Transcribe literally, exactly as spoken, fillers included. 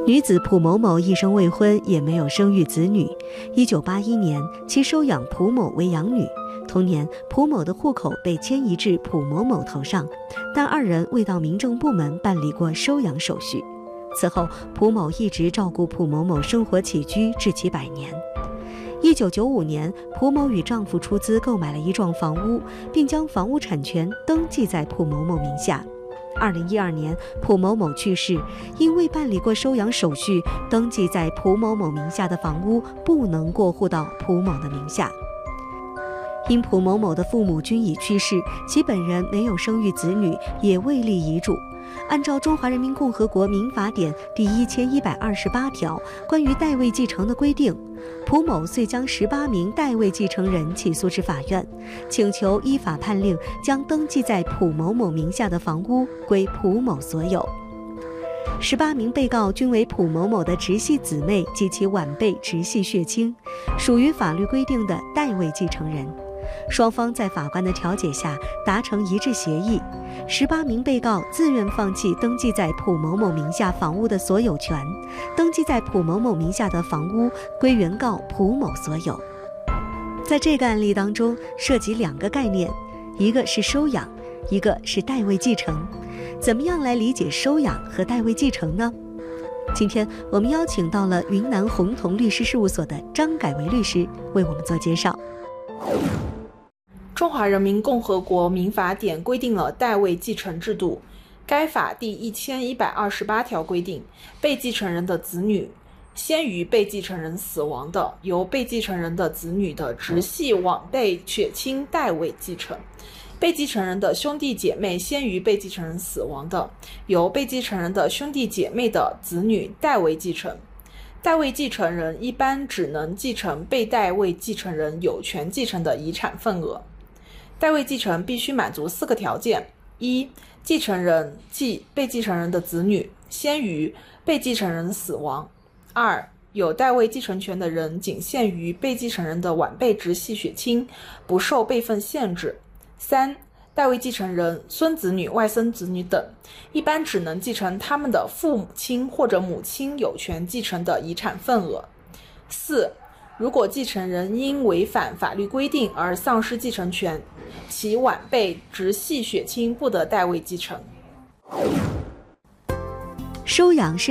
女子蒲某某一生未婚，也没有生育子女。一九八一年，其收养蒲某为养女。同年，蒲某的户口被迁移至蒲某某头上，但二人未到民政部门办理过收养手续。此后，蒲某一直照顾蒲某某生活起居，至其百年。一九九五年，蒲某与丈夫出资购买了一幢房屋，并将房屋产权登记在蒲某某名下。二零一二年，蒲某某去世，因未办理过收养手续，登记在蒲某某名下的房屋不能过户到蒲某的名下。因蒲某某的父母均已去世，其本人没有生育子女，也未立遗嘱。按照《中华人民共和国民法典》第一千一百二十八条关于代位继承的规定，蒲某遂将十八名代位继承人起诉至法院，请求依法判令将登记在蒲某某名下的房屋归蒲某所有。十八名被告均为蒲某某的直系姊妹及其晚辈直系血亲，属于法律规定的代位继承人。双方在法官的调解下达成一致协议，十八名被告自愿放弃登记在蒲某某名下房屋的所有权，登记在蒲某某名下的房屋归原告蒲某所有。在这个案例当中，涉及两个概念，一个是收养，一个是代位继承。怎么样来理解收养和代位继承呢？今天我们邀请到了云南宏同律师事务所的张改为律师为我们做介绍。 中华人民共和国民法典规定了代位继承制度。该法第一千一百二十八条规定，被继承人的子女先于被继承人死亡的，由被继承人的子女的直系晚辈血亲代位继承；被继承人的兄弟姐妹先于被继承人死亡的，由被继承人的兄弟姐妹的子女代为继承。代位继承人一般只能继承被代位继承人有权继承的遗产份额。代位继承必须满足四个条件：一、继承人即被继承人的子女先于被继承人死亡；二、有代位继承权的人仅限于被继承人的晚辈直系血亲，不受辈分限制；三、代位继承人孙子女、外孙子女等一般只能继承他们的父母亲或者母亲有权继承的遗产份额；四、如果继承人因违反法律规定而丧失继承权，其晚辈直系血亲不得代位继承。 收养是